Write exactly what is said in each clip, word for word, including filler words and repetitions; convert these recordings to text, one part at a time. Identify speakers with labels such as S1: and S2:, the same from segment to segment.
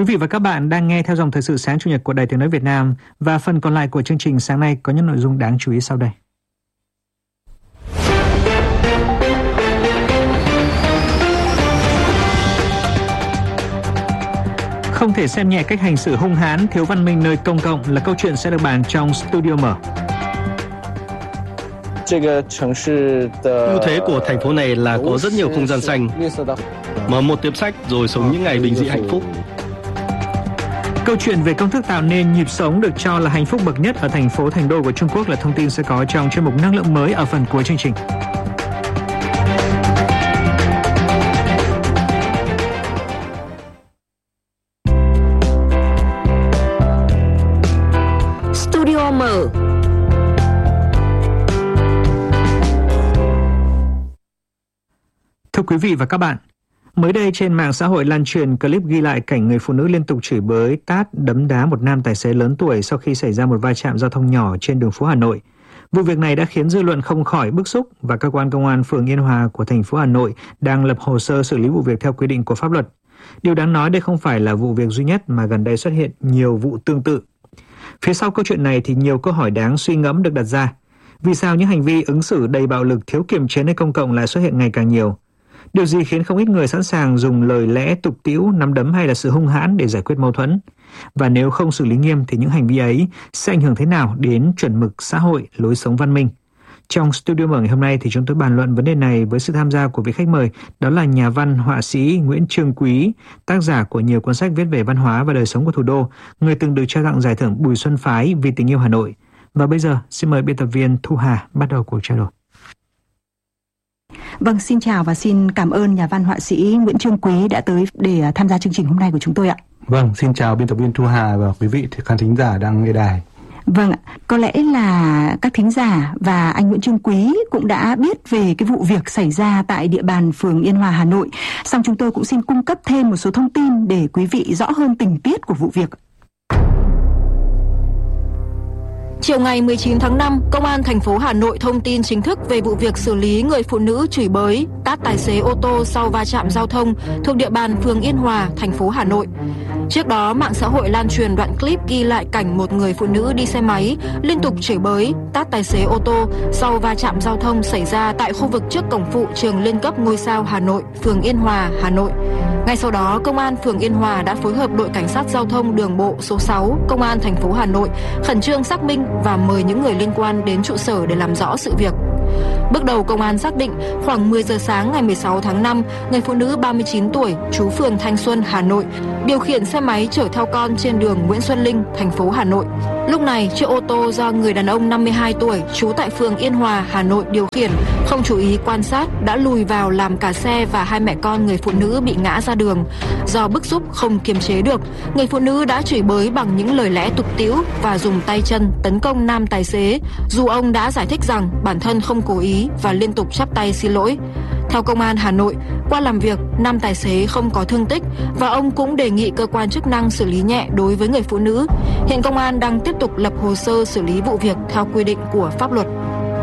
S1: Quý vị và các bạn đang nghe theo dòng thời sự sáng Chủ nhật của Đài Tiếng nói Việt Nam, và phần còn lại của chương trình sáng nay có những nội dung đáng chú ý sau đây. Không thể xem nhẹ cách hành xử hung hãn, thiếu văn minh nơi công cộng là câu chuyện sẽ được bàn trong Studio Mở.
S2: Ưu thế của thành phố này là có rất nhiều không gian xanh. Mở một tiệm sách rồi sống những ngày bình dị hạnh phúc.
S1: Câu chuyện về công thức tạo nên nhịp sống được cho là hạnh phúc bậc nhất ở thành phố thành đô của Trung Quốc là thông tin sẽ có trong chuyên mục Năng lượng mới ở phần cuối chương trình.
S3: Studio Mở.
S1: Thưa quý vị và các bạn, mới đây trên mạng xã hội lan truyền clip ghi lại cảnh người phụ nữ liên tục chửi bới, tát, đấm đá một nam tài xế lớn tuổi sau khi xảy ra một va chạm giao thông nhỏ trên đường phố Hà Nội. Vụ việc này đã khiến dư luận không khỏi bức xúc và cơ quan công an phường Yên Hòa của thành phố Hà Nội đang lập hồ sơ xử lý vụ việc theo quy định của pháp luật. Điều đáng nói đây không phải là vụ việc duy nhất mà gần đây xuất hiện nhiều vụ tương tự. Phía sau câu chuyện này thì nhiều câu hỏi đáng suy ngẫm được đặt ra. Vì sao những hành vi ứng xử đầy bạo lực, thiếu kiềm chế nơi công cộng lại xuất hiện ngày càng nhiều? Điều gì khiến không ít người sẵn sàng dùng lời lẽ tục tĩu, nắm đấm hay là sự hung hãn để giải quyết mâu thuẫn? Và nếu không xử lý nghiêm thì những hành vi ấy sẽ ảnh hưởng thế nào đến chuẩn mực xã hội, lối sống văn minh? Trong Studio Mở ngày hôm nay thì chúng tôi bàn luận vấn đề này với sự tham gia của vị khách mời, đó là nhà văn, họa sĩ Nguyễn Trương Quý, tác giả của nhiều cuốn sách viết về văn hóa và đời sống của thủ đô, người từng được trao tặng giải thưởng Bùi Xuân Phái vì tình yêu Hà Nội. Và bây giờ xin mời biên tập viên Thu Hà bắt đầu cuộc trao đổi.
S4: Vâng, xin chào và xin cảm ơn nhà văn họa sĩ Nguyễn Trương Quý đã tới để tham gia chương trình hôm nay của chúng tôi ạ.
S5: Vâng, xin chào biên tập viên Thu Hà và quý vị khán thính giả đang nghe đài.
S4: Vâng ạ, có lẽ là các thính giả và anh Nguyễn Trương Quý cũng đã biết về cái vụ việc xảy ra tại địa bàn phường Yên Hòa, Hà Nội. Song chúng tôi cũng xin cung cấp thêm một số thông tin để quý vị rõ hơn tình tiết của vụ việc.
S3: Chiều ngày mười chín tháng năm, Công an thành phố Hà Nội thông tin chính thức về vụ việc xử lý người phụ nữ chửi bới, tát tài xế ô tô sau va chạm giao thông thuộc địa bàn phường Yên Hòa, thành phố Hà Nội. Trước đó, mạng xã hội lan truyền đoạn clip ghi lại cảnh một người phụ nữ đi xe máy liên tục chửi bới, tát tài xế ô tô sau va chạm giao thông xảy ra tại khu vực trước cổng phụ trường Liên cấp Ngôi sao Hà Nội, phường Yên Hòa, Hà Nội. Ngay sau đó, Công an phường Yên Hòa đã phối hợp đội cảnh sát giao thông đường bộ số sáu, Công an thành phố Hà Nội khẩn trương xác minh và mời những người liên quan đến trụ sở để làm rõ sự việc. Bước đầu công an xác định khoảng mười giờ sáng ngày mười sáu tháng năm, người phụ nữ ba mươi chín tuổi, trú phường Thanh Xuân, Hà Nội, điều khiển xe máy chở theo con trên đường Nguyễn Xuân Linh, thành phố Hà Nội. Lúc này, chiếc ô tô do người đàn ông năm mươi hai tuổi, trú tại phường Yên Hòa, Hà Nội điều khiển, không chú ý quan sát, đã lùi vào làm cả xe và hai mẹ con người phụ nữ bị ngã ra đường. Do bức xúc không kiềm chế được, người phụ nữ đã chửi bới bằng những lời lẽ tục tĩu và dùng tay chân tấn công nam tài xế, dù ông đã giải thích rằng bản thân không cố ý và liên tục chắp tay xin lỗi. Theo Công an Hà Nội, qua làm việc, nam tài xế không có thương tích và ông cũng đề nghị cơ quan chức năng xử lý nhẹ đối với người phụ nữ. Hiện công an đang tiếp tục lập hồ sơ xử lý vụ việc theo quy định của pháp luật.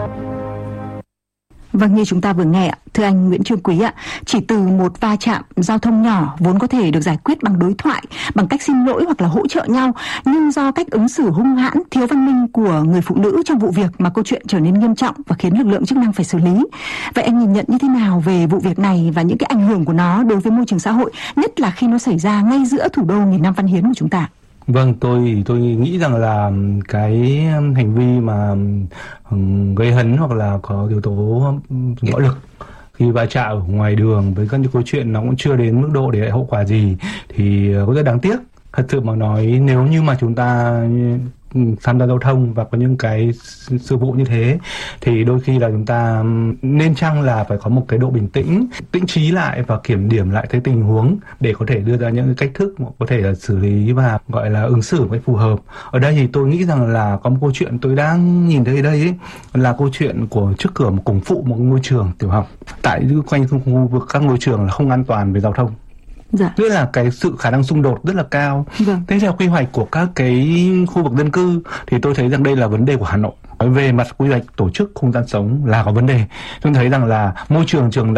S4: Vâng, như chúng ta vừa nghe, thưa anh Nguyễn Trương Quý ạ, chỉ từ một va chạm giao thông nhỏ vốn có thể được giải quyết bằng đối thoại, bằng cách xin lỗi hoặc là hỗ trợ nhau, nhưng do cách ứng xử hung hãn, thiếu văn minh của người phụ nữ trong vụ việc mà câu chuyện trở nên nghiêm trọng và khiến lực lượng chức năng phải xử lý. Vậy anh nhìn nhận như thế nào về vụ việc này và những cái ảnh hưởng của nó đối với môi trường xã hội, nhất là khi nó xảy ra ngay giữa thủ đô nghìn năm văn hiến của chúng ta?
S5: Vâng, tôi tôi nghĩ rằng là cái hành vi mà gây hấn hoặc là có yếu tố bạo lực khi va chạm ở ngoài đường với các câu chuyện nó cũng chưa đến mức độ để lại hậu quả gì thì có rất đáng tiếc. Thật sự mà nói, nếu như mà chúng ta tham gia giao thông và có những cái sự vụ như thế thì đôi khi là chúng ta nên chăng là phải có một cái độ bình tĩnh, tĩnh trí lại và kiểm điểm lại cái tình huống để có thể đưa ra những cách thức có thể là xử lý và gọi là ứng xử với phù hợp. Ở đây thì tôi nghĩ rằng là có một câu chuyện tôi đang nhìn thấy ở đây ấy, là câu chuyện của trước cửa một cổng phụ một ngôi trường tiểu học. Tại quanh khu vực các ngôi trường là không an toàn về giao thông.
S4: Dạ.
S5: Tức là cái sự khả năng xung đột rất là cao.
S4: Vâng.
S5: Thế theo quy hoạch của các cái khu vực dân cư thì tôi thấy rằng đây là vấn đề của Hà Nội. Về mặt quy hoạch tổ chức không gian sống là có vấn đề. Tôi thấy rằng là môi trường trường đại học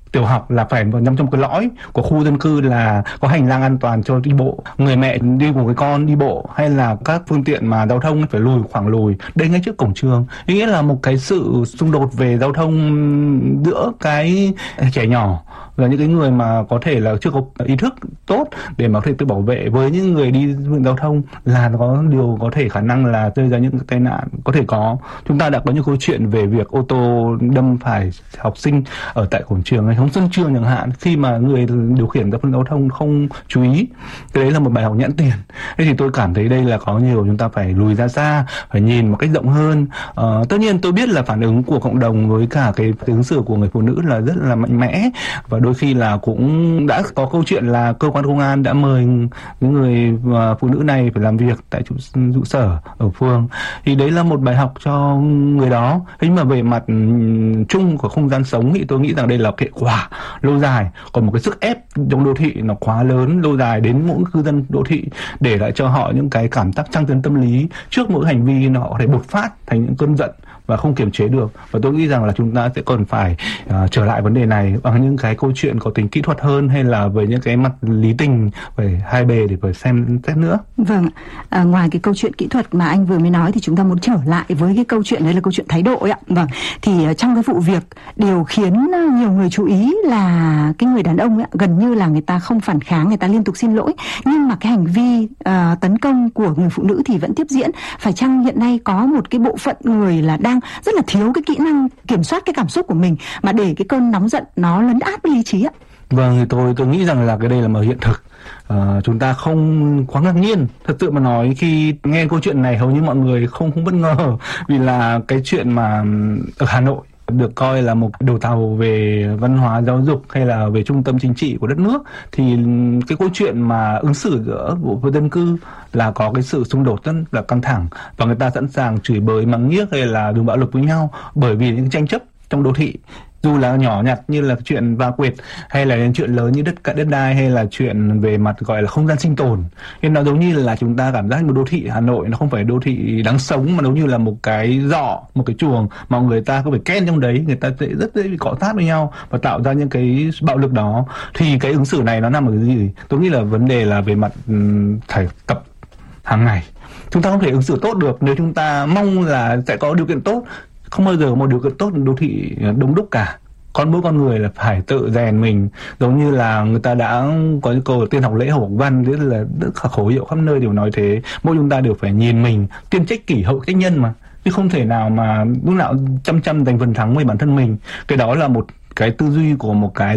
S5: tiểu học là phải nằm trong cái lõi của khu dân cư là có hành lang an toàn cho đi bộ, người mẹ đi cùng với con đi bộ, hay là các phương tiện mà giao thông phải lùi khoảng lùi đây ngay trước cổng trường. Ý nghĩa là một cái sự xung đột về giao thông giữa cái trẻ nhỏ là những cái người mà có thể là chưa có ý thức tốt để mà có thể tự bảo vệ với những người đi giao thông là có điều có thể khả năng là gây ra những cái tai nạn có thể có. Chúng ta đã có những câu chuyện về việc ô tô đâm phải học sinh ở tại cổng trường hay trong sân trường chẳng hạn, khi mà người điều khiển giao thông không chú ý. Cái đấy là một bài học nhãn tiền. Thế thì tôi cảm thấy đây là có nhiều chúng ta phải lùi ra xa, phải nhìn một cách rộng hơn. Ờ, tất nhiên tôi biết là phản ứng của cộng đồng với cả cái ứng xử của người phụ nữ là rất là mạnh mẽ, và đôi khi là cũng đã có câu chuyện là cơ quan công an đã mời những người phụ nữ này phải làm việc tại trụ, trụ sở ở phường. Thì đấy là một bài học cho người đó. Thế nhưng mà về mặt chung của không gian sống thì tôi nghĩ rằng đây là hệ quả lâu dài. Còn một cái sức ép trong đô thị nó quá lớn, lâu dài đến mỗi cư dân đô thị, để lại cho họ những cái cảm giác trăng trấn tâm lý trước mỗi hành vi nó có thể bộc phát thành những cơn giận và không kiềm chế được. Và tôi nghĩ rằng là chúng ta sẽ còn phải uh, trở lại vấn đề này bằng những cái câu chuyện có tính kỹ thuật hơn, hay là về những cái mặt lý tình về hai bề để phải xem xét nữa.
S4: Vâng, à, ngoài cái câu chuyện kỹ thuật mà anh vừa mới nói thì chúng ta muốn trở lại với cái câu chuyện đấy là câu chuyện thái độ ấy ạ. Vâng, thì uh, trong cái vụ việc điều khiến nhiều người chú ý là cái người đàn ông ấy, gần như là người ta không phản kháng, người ta liên tục xin lỗi, nhưng mà cái hành vi uh, tấn công của người phụ nữ thì vẫn tiếp diễn. Phải chăng hiện nay có một cái bộ phận người là đang rất là thiếu cái kỹ năng kiểm soát cái cảm xúc của mình mà để cái cơn nóng giận nó lấn át với lý trí ạ?
S5: Vâng, thì tôi tôi nghĩ rằng là cái đây là một hiện thực. Uh, chúng ta không quá ngạc nhiên. Thật sự mà nói, khi nghe câu chuyện này hầu như mọi người không không bất ngờ, vì là cái chuyện mà ở Hà Nội được coi là một đầu tàu về văn hóa giáo dục hay là về trung tâm chính trị của đất nước, thì cái câu chuyện mà ứng xử giữa bộ dân cư là có cái sự xung đột rất là căng thẳng, và người ta sẵn sàng chửi bới mắng nhiếc hay là dùng bạo lực với nhau bởi vì những tranh chấp trong đô thị, dù là nhỏ nhặt như là chuyện va quệt hay là chuyện lớn như đất cạn đất đai hay là chuyện về mặt gọi là không gian sinh tồn. Nên nó giống như là chúng ta cảm giác một đô thị Hà Nội nó không phải đô thị đáng sống, mà giống như là một cái giỏ, một cái chuồng mà người ta có phải ken trong đấy, người ta sẽ rất dễ bị cọ sát với nhau và tạo ra những cái bạo lực đó. Thì cái ứng xử này nó nằm ở cái gì? Tôi nghĩ là vấn đề là về mặt thải tập hàng ngày. Chúng ta không thể ứng xử tốt được nếu chúng ta mong là sẽ có điều kiện tốt. Không bao giờ có một điều kiện tốt đô thị đông đúc cả. Con mỗi con người là phải tự rèn mình, giống như là người ta đã có những câu tiên học lễ học văn, rất là rất khẩu hiệu khắp nơi đều nói thế. Mỗi chúng ta đều phải nhìn mình, tiên trách kỷ hậu trách nhân mà, chứ không thể nào mà lúc nào chăm chăm giành phần thắng với bản thân mình. Cái đó là một cái tư duy của một cái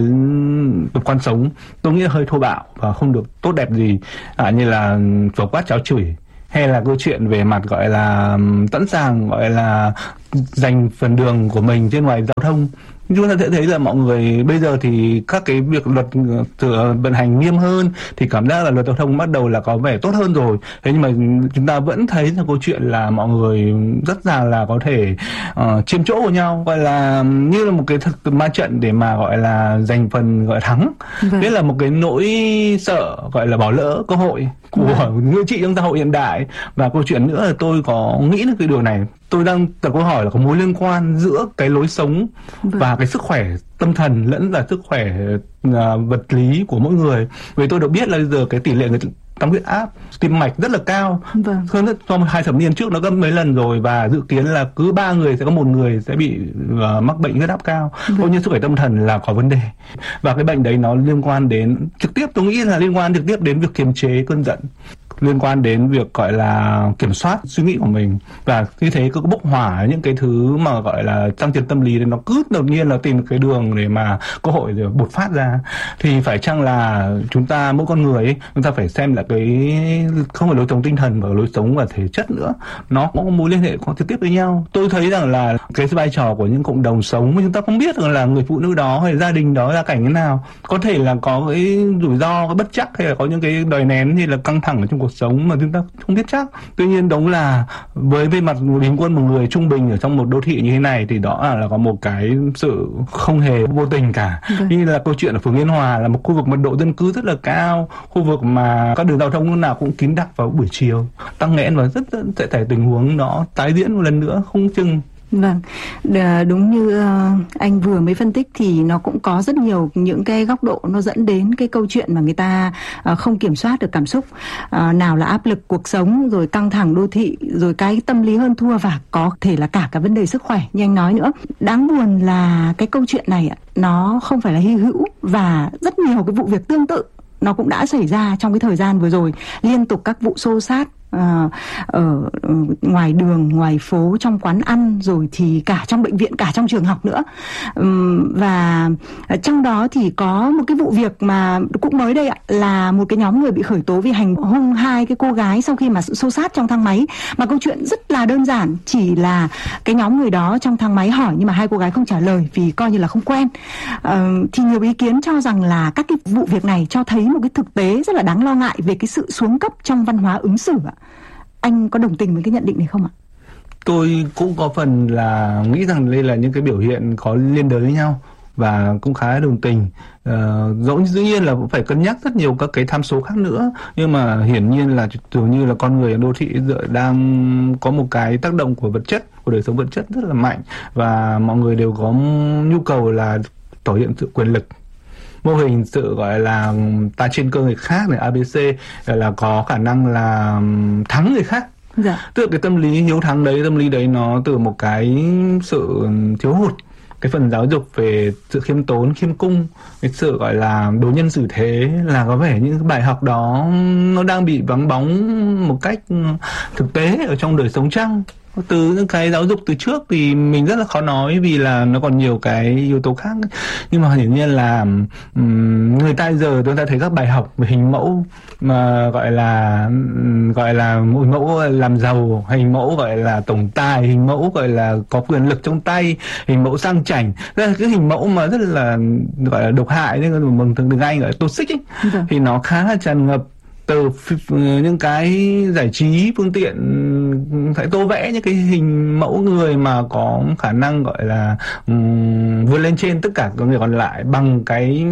S5: tập quan sống tôi nghĩ là hơi thô bạo và không được tốt đẹp gì, à, như là phổ quát cháo chửi, hay là câu chuyện về mặt gọi là sẵn sàng gọi là giành phần đường của mình trên ngoài giao thông. Chúng ta sẽ thấy là mọi người bây giờ thì các cái việc luật vận hành nghiêm hơn thì cảm giác là luật giao thông bắt đầu là có vẻ tốt hơn rồi. Thế nhưng mà chúng ta vẫn thấy là câu chuyện là mọi người rất là là có thể uh, chiếm chỗ của nhau, gọi là như là một cái thực ma trận để mà gọi là giành phần gọi thắng. Vâng. Đấy là một cái nỗi sợ gọi là bỏ lỡ cơ hội của vâng. người chị trong xã hội hiện đại. Và câu chuyện nữa là tôi có nghĩ được cái điều này. Tôi đang đặt câu hỏi là có mối liên quan giữa cái lối sống vâng. và cái sức khỏe tâm thần lẫn là sức khỏe uh, vật lý của mỗi người. Vì tôi được biết là bây giờ cái tỷ lệ người tăng huyết áp, tim mạch rất là cao, vâng. hơn so với hai thập niên trước nó gấp mấy lần rồi, và dự kiến là cứ ba người sẽ có một người sẽ bị uh, mắc bệnh huyết áp cao. Vâng. Cũng như sức khỏe tâm thần là có vấn đề, và cái bệnh đấy nó liên quan đến trực tiếp, tôi nghĩ là liên quan trực tiếp đến việc kiềm chế cơn giận, liên quan đến việc gọi là kiểm soát suy nghĩ của mình, và như thế cứ bốc hỏa những cái thứ mà gọi là trăng trấn tâm lý, nó cứ đột nhiên là tìm cái đường để mà cơ hội để bộc phát ra. Thì phải chăng là chúng ta mỗi con người ấy, chúng ta phải xem là cái không phải lối sống tinh thần mà lối sống và thể chất nữa, nó có mối liên hệ có trực tiếp với nhau. Tôi thấy rằng là cái vai trò của những cộng đồng sống mà chúng ta không biết rằng là người phụ nữ đó hay gia đình đó ra cảnh thế nào, có thể là có cái rủi ro, cái bất chắc, hay là có những cái đòi nén hay là căng thẳng ở trong cuộc sống mà chúng ta không biết chắc. Tuy nhiên đúng là với về mặt bình quân một người trung bình ở trong một đô thị như thế này thì đó là, là có một cái sự không hề vô tình cả. Vâng. Như là câu chuyện ở phường Yên Hòa là một khu vực mật độ dân cư rất là cao, khu vực mà các đường giao thông lúc nào cũng kín đặc vào buổi chiều, tăng nghẽn, và rất sẽ thể tình huống nó tái diễn một lần nữa không chừng.
S4: Vâng, đúng như anh vừa mới phân tích thì nó cũng có rất nhiều những cái góc độ nó dẫn đến cái câu chuyện mà người ta không kiểm soát được cảm xúc. Nào là áp lực cuộc sống, rồi căng thẳng đô thị, rồi cái tâm lý hơn thua và có thể là cả cả vấn đề sức khỏe như anh nói nữa. Đáng buồn là cái câu chuyện này nó không phải là hy hữu và rất nhiều cái vụ việc tương tự nó cũng đã xảy ra trong cái thời gian vừa rồi, liên tục các vụ xô xát Uh, ở uh, ngoài đường, ngoài phố, trong quán ăn, rồi thì cả trong bệnh viện, cả trong trường học nữa. Um, và trong đó thì có một cái vụ việc mà cũng mới đây ạ, là một cái nhóm người bị khởi tố vì hành hung hai cái cô gái sau khi mà xô xát trong thang máy. Mà câu chuyện rất là đơn giản, chỉ là cái nhóm người đó trong thang máy hỏi nhưng mà hai cô gái không trả lời vì coi như là không quen. Uh, thì nhiều ý kiến cho rằng là các cái vụ việc này cho thấy một cái thực tế rất là đáng lo ngại về cái sự xuống cấp trong văn hóa ứng xử ạ. Anh có đồng tình với cái nhận định này không ạ?
S5: Tôi cũng có phần là nghĩ rằng đây là những cái biểu hiện có liên đới với nhau và cũng khá đồng tình. Uh, dẫu dĩ nhiên là cũng phải cân nhắc rất nhiều các cái tham số khác nữa, nhưng mà hiển nhiên là dường như là con người ở đô thị đang có một cái tác động của vật chất, của đời sống vật chất rất là mạnh, và mọi người đều có nhu cầu là thể hiện sự quyền lực. Mô hình sự gọi là ta trên cơ người khác này, a bê xê, là có khả năng là thắng người khác. Dạ. Tức là cái tâm lý hiếu thắng đấy, tâm lý đấy nó từ một cái sự thiếu hụt cái phần giáo dục về sự khiêm tốn, khiêm cung, cái sự gọi là đối nhân xử thế, là có vẻ những cái bài học đó nó đang bị vắng bóng một cách thực tế ở trong đời sống chăng. Từ những cái giáo dục từ trước thì mình rất là khó nói vì là nó còn nhiều cái yếu tố khác. Nhưng mà hiển nhiên là um, người ta giờ chúng ta thấy các bài học về hình mẫu mà gọi là gọi là hình mẫu làm giàu, hình mẫu gọi là tổng tài, hình mẫu gọi là có quyền lực trong tay, hình mẫu sang chảnh. Đây là cái hình mẫu mà rất là gọi là độc hại, nên bằng tiếng Anh gọi là toxic ấy. Ừ. Thì nó khá là tràn ngập từ những cái giải trí phương tiện phải tô vẽ những cái hình mẫu người mà có khả năng gọi là um, vươn lên trên tất cả các người còn lại bằng cái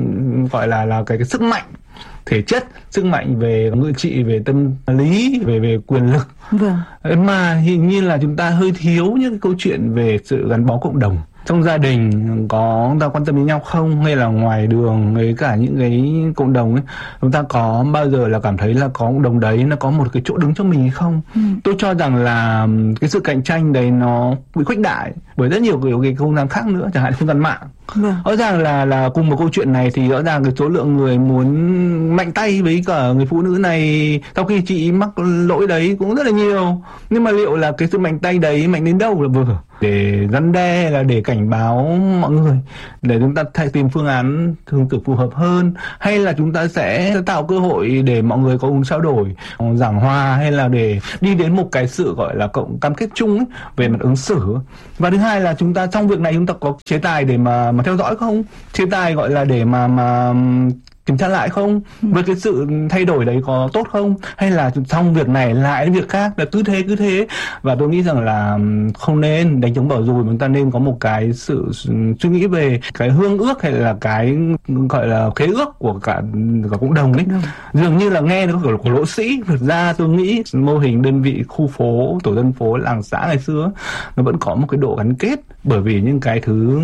S5: gọi là là cái, cái sức mạnh thể chất, sức mạnh về ngự trị, về tâm lý, về về quyền lực. Vâng. Mà hình như là chúng ta hơi thiếu những cái câu chuyện về sự gắn bó cộng đồng. Trong gia đình có ta quan tâm đến nhau không, hay là ngoài đường với cả những cái cộng đồng ấy, chúng ta có bao giờ là cảm thấy là có cộng đồng đấy nó có một cái chỗ đứng cho mình hay không? Ừ. Tôi cho rằng là cái sự cạnh tranh đấy nó bị khuếch đại bởi rất nhiều cái, cái không gian khác nữa, chẳng hạn không gian mạng. Vâng. Rõ ràng là là cùng một câu chuyện này thì rõ ràng cái số lượng người muốn mạnh tay với cả người phụ nữ này sau khi chị mắc lỗi đấy cũng rất là nhiều. Nhưng mà liệu là cái sự mạnh tay đấy mạnh đến đâu là vừa để răn đe, là để cảnh báo mọi người để chúng ta thay tìm phương án tương tự phù hợp hơn, hay là chúng ta sẽ tạo cơ hội để mọi người có cùng trao đổi, giảng hòa, hay là để đi đến một cái sự gọi là cộng cam kết chung ấy, về mặt ứng xử. Và thứ hai là chúng ta trong việc này chúng ta có chế tài để mà mà theo dõi không, chế tài gọi là để mà mà kiểm tra lại không, với cái sự thay đổi đấy có tốt không, hay là xong việc này lại đến việc khác, là cứ thế cứ thế. Và tôi nghĩ rằng là không nên đánh trống bỏ dùi, chúng ta nên có một cái sự suy nghĩ về cái hương ước hay là cái gọi là khế ước của cả, cả cộng đồng ấy. Dường như là nghe nó của, của lỗ sĩ, thực ra tôi nghĩ mô hình đơn vị khu phố, tổ dân phố, làng xã ngày xưa nó vẫn có một cái độ gắn kết, bởi vì những cái thứ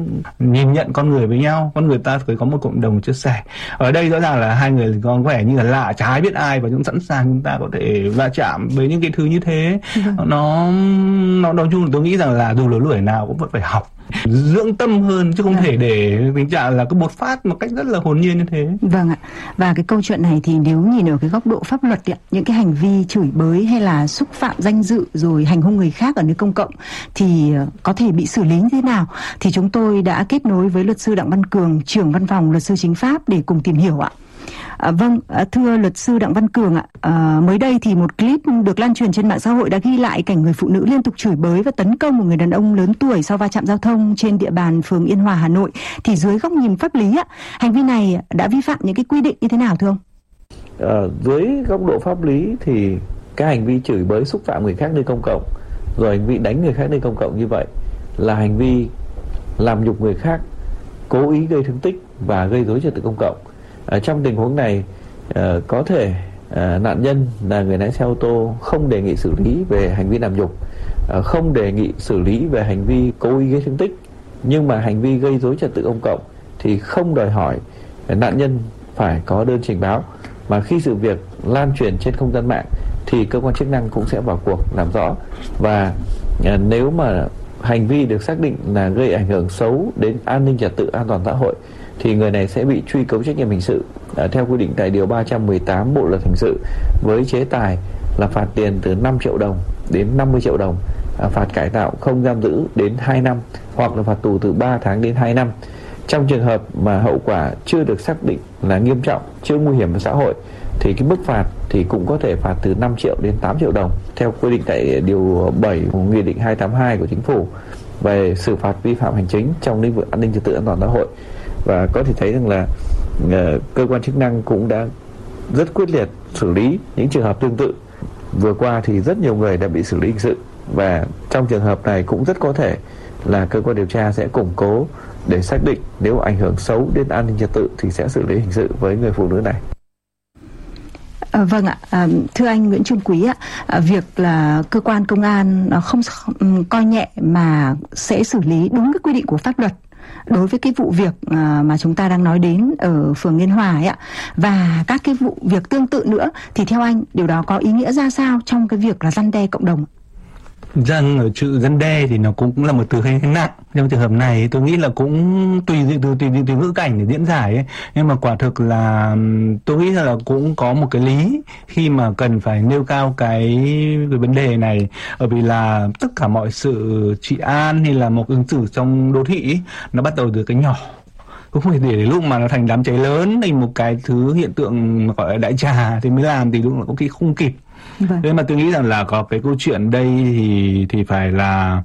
S5: nhìn nhận con người với nhau, con người ta phải có một cộng đồng chia sẻ. Ở đây rõ ràng là hai người có vẻ như là lạ, chả ai biết ai, và cũng sẵn sàng chúng ta có thể va chạm với những cái thứ như thế. Ừ. Nó nó nói chung là tôi nghĩ rằng là dù lứa lưỡi nào cũng vẫn phải học, dưỡng tâm hơn, chứ không à. thể để tình trạng là cứ bột phát một cách rất là hồn nhiên như thế.
S4: Vâng ạ. Và cái câu chuyện này thì nếu nhìn ở cái góc độ pháp luật ấy, những cái hành vi chửi bới hay là xúc phạm danh dự rồi hành hung người khác ở nơi công cộng thì có thể bị xử lý như thế nào, thì chúng tôi đã kết nối với luật sư Đặng Văn Cường, trưởng văn phòng luật sư chính pháp để cùng tìm hiểu ạ. À, vâng, thưa luật sư Đặng Văn Cường ạ, à, mới đây thì một clip được lan truyền trên mạng xã hội đã ghi lại cảnh người phụ nữ liên tục chửi bới và tấn công một người đàn ông lớn tuổi sau va chạm giao thông trên địa bàn phường Yên Hòa, Hà Nội. Thì dưới góc nhìn pháp lý ạ, hành vi này đã vi phạm những cái quy định như thế nào thưa ông?
S6: À, dưới góc độ pháp lý thì cái hành vi chửi bới xúc phạm người khác nơi công cộng, rồi hành vi đánh người khác nơi công cộng như vậy là hành vi làm nhục người khác, cố ý gây thương tích và gây rối trật tự công cộng. À, trong tình huống này uh, có thể uh, nạn nhân là người lái xe ô tô không đề nghị xử lý về hành vi làm nhục, không đề nghị xử lý về hành vi cố ý gây thương tích, nhưng mà hành vi gây rối trật tự công cộng thì không đòi hỏi nạn nhân phải có đơn trình báo, mà khi sự việc lan truyền trên không gian mạng thì cơ quan chức năng cũng sẽ vào cuộc làm rõ. Và nếu mà hành vi được xác định là gây ảnh hưởng xấu đến an ninh trật tự, an toàn xã hội thì người này sẽ bị truy cứu trách nhiệm hình sự à, theo quy định tại điều ba trăm mười tám Bộ luật hình sự, với chế tài là phạt tiền từ năm triệu đồng đến năm mươi triệu đồng, à, phạt cải tạo không giam giữ đến hai năm, hoặc là phạt tù từ ba tháng đến hai năm. Trong trường hợp mà hậu quả chưa được xác định là nghiêm trọng, chưa nguy hiểm với xã hội thì cái mức phạt thì cũng có thể phạt từ năm triệu đến tám triệu đồng theo quy định tại điều bảy của Nghị định hai trăm tám mươi hai của Chính phủ về xử phạt vi phạm hành chính trong lĩnh vực an ninh trật tự, an toàn xã hội. Và có thể thấy rằng là uh, cơ quan chức năng cũng đã rất quyết liệt xử lý những trường hợp tương tự. Vừa qua thì rất nhiều người đã bị xử lý hình sự, và trong trường hợp này cũng rất có thể là cơ quan điều tra sẽ củng cố để xác định nếu ảnh hưởng xấu đến an ninh trật tự thì sẽ xử lý hình sự với người phụ nữ này.
S4: À, vâng ạ, à, thưa anh Nguyễn Trung Quý ạ, à, việc là cơ quan công an không um, coi nhẹ mà sẽ xử lý đúng cái quy định của pháp luật đối với cái vụ việc à, mà chúng ta đang nói đến ở phường Yên Hòa ấy ạ, và các cái vụ việc tương tự nữa, thì theo anh điều đó có ý nghĩa ra sao trong cái việc là răn đe cộng đồng?
S5: Rằng ở chữ răn đe thì nó cũng, cũng là một từ hơi nặng. Trong trường hợp này tôi nghĩ là cũng tùy từ tùy từ ngữ cảnh để diễn giải ấy. Nhưng mà quả thực là tôi nghĩ là cũng có một cái lý khi mà cần phải nêu cao cái, cái vấn đề này, bởi vì là tất cả mọi sự trị an hay là một ứng xử trong đô thị ấy, nó bắt đầu từ cái nhỏ, cũng không phải để đến lúc mà nó thành đám cháy lớn, thành một cái thứ hiện tượng gọi là đại trà thì mới làm, thì đúng là có khi không kịp. Vâng. Thế mà tôi nghĩ rằng là có cái câu chuyện đây thì thì phải là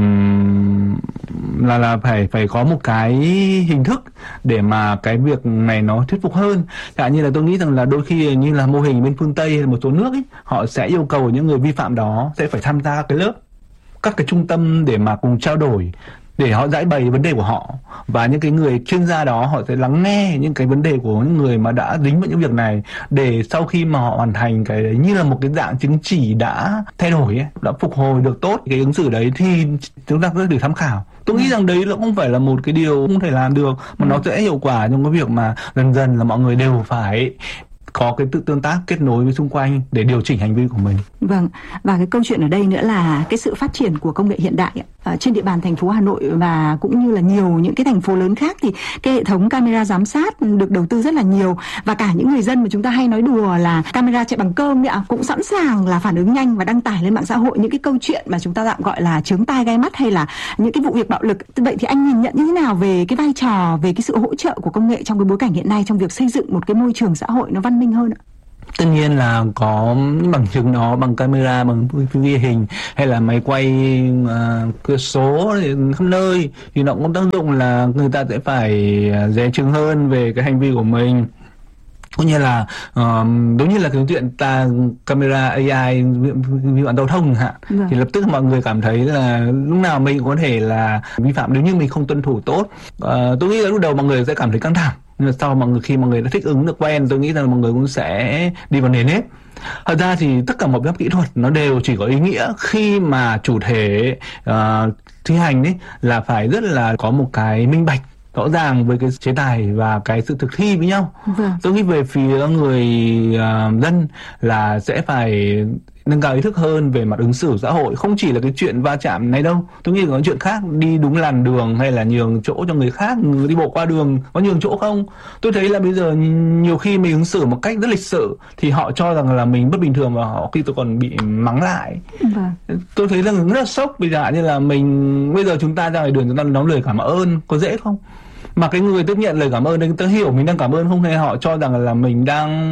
S5: um, là là phải phải có một cái hình thức để mà cái việc này nó thuyết phục hơn. Chẳng như là tôi nghĩ rằng là đôi khi như là mô hình bên phương Tây hay một số nước ấy, họ sẽ yêu cầu những người vi phạm đó sẽ phải tham gia cái lớp, các cái trung tâm để mà cùng trao đổi, để họ giải bày vấn đề của họ, và những cái người chuyên gia đó họ sẽ lắng nghe những cái vấn đề của những người mà đã dính vào những việc này, để sau khi mà họ hoàn thành cái đấy như là một cái dạng chứng chỉ đã thay đổi ấy, đã phục hồi được tốt cái ứng xử đấy, thì chúng ta có thể tham khảo. Tôi nghĩ rằng đấy nó không phải là một cái điều không thể làm được, mà nó sẽ hiệu quả trong cái việc mà dần dần là mọi người đều phải có cái tự tương tác, kết nối với xung quanh để điều chỉnh hành vi của mình.
S4: Vâng, và cái câu chuyện ở đây nữa là cái sự phát triển của công nghệ hiện đại ở trên địa bàn thành phố Hà Nội và cũng như là nhiều những cái thành phố lớn khác, thì cái hệ thống camera giám sát được đầu tư rất là nhiều, và cả những người dân mà chúng ta hay nói đùa là camera chạy bằng cơm ạ, cũng sẵn sàng là phản ứng nhanh và đăng tải lên mạng xã hội những cái câu chuyện mà chúng ta tạm gọi là chướng tai gai mắt hay là những cái vụ việc bạo lực. Vậy thì anh nhìn nhận như thế nào về cái vai trò, về cái sự hỗ trợ của công nghệ trong cái bối cảnh hiện nay trong việc xây dựng một cái môi trường xã hội nó văn minh hơn ạ?
S5: Tất nhiên là có những bằng chứng đó, bằng camera, bằng ghi hình hay là máy quay uh, cửa số khắp nơi, thì nó cũng tác dụng là người ta sẽ phải dè chừng hơn về cái hành vi của mình. Cũng như là uh, đúng như là cái chuyện ta camera a i vi phạm giao thông hả, vâng. Thì lập tức mọi người cảm thấy là lúc nào mình cũng có thể là vi phạm nếu như mình không tuân thủ tốt. Uh, tôi nghĩ là lúc đầu mọi người sẽ cảm thấy căng thẳng, nhưng mà sau mọi người khi mọi người đã thích ứng được quen, tôi nghĩ rằng mọi người cũng sẽ đi vào nền nếp. Thật ra thì tất cả mọi biện pháp kỹ thuật nó đều chỉ có ý nghĩa khi mà chủ thể uh, thi hành ấy là phải rất là có một cái minh bạch rõ ràng với cái chế tài và cái sự thực thi với nhau. Vâng. Tôi nghĩ về phía người uh, dân là sẽ phải nâng cao ý thức hơn về mặt ứng xử xã hội, không chỉ là cái chuyện va chạm này đâu. Tôi nghĩ có chuyện khác, đi đúng làn đường hay là nhường chỗ cho người khác, người đi bộ qua đường có nhường chỗ không. Tôi thấy là bây giờ nhiều khi mình ứng xử một cách rất lịch sự thì họ cho rằng là mình bất bình thường, và họ khi tôi còn bị mắng lại. Vâng. Tôi thấy là rất là sốc. Bây giờ như là mình bây giờ chúng ta ra ngoài đường chúng ta nói lời cảm ơn có dễ không? Mà cái người tiếp nhận lời cảm ơn đấy, người ta hiểu mình đang cảm ơn không, hay họ cho rằng là mình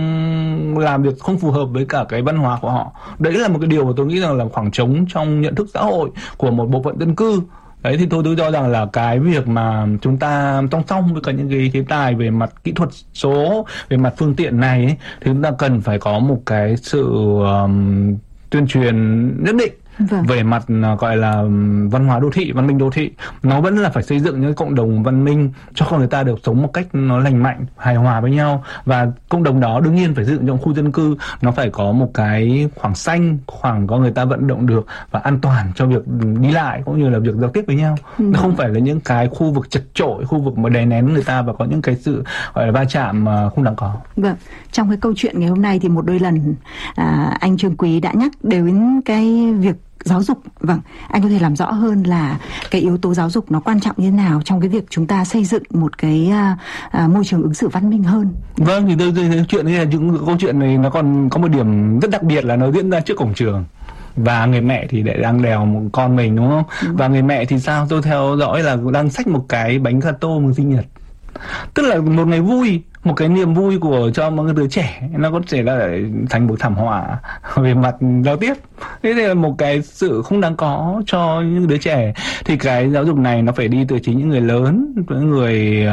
S5: đang làm việc không phù hợp với cả cái văn hóa của họ. Đấy là một cái điều mà tôi nghĩ rằng là khoảng trống trong nhận thức xã hội của một bộ phận dân cư. Đấy thì tôi tôi cho rằng là cái việc mà chúng ta song song với cả những cái chế tài về mặt kỹ thuật số, về mặt phương tiện này ấy, thì chúng ta cần phải có một cái sự um, tuyên truyền nhất định Vâng. Về mặt gọi là văn hóa đô thị, văn minh đô thị, nó vẫn là phải xây dựng những cộng đồng văn minh cho con người ta được sống một cách nó lành mạnh, hài hòa với nhau. Và cộng đồng đó đương nhiên phải xây dựng trong khu dân cư, nó phải có một cái khoảng xanh, khoảng có người ta vận động được và an toàn cho việc đi lại cũng như là việc giao tiếp với nhau. Ừ. Nó không phải là những cái khu vực chật chội, khu vực mà đè nén người ta và có những cái sự gọi là va chạm mà không đáng có.
S4: Vâng, trong cái câu chuyện ngày hôm nay thì một đôi lần à, anh Trương Quý đã nhắc đến cái việc giáo dục. Vâng, anh có thể làm rõ hơn là cái yếu tố giáo dục nó quan trọng như thế nào trong cái việc chúng ta xây dựng một cái à, à, môi trường ứng xử văn minh hơn.
S5: Vâng, thì tôi thấy chuyện này, những câu chuyện này nó còn có một điểm rất đặc biệt là nó diễn ra trước cổng trường. Và người mẹ thì lại đang đèo một con mình, đúng không? Đúng. Và người mẹ thì sao? Tôi theo dõi là đang xách một cái bánh gato mừng sinh nhật. Tức là một ngày vui, một cái niềm vui của cho một đứa trẻ, nó có thể là thành một thảm họa về mặt giao tiếp. Thế thì là một cái sự không đáng có cho những đứa trẻ. Thì cái giáo dục này nó phải đi từ chính những người lớn, những người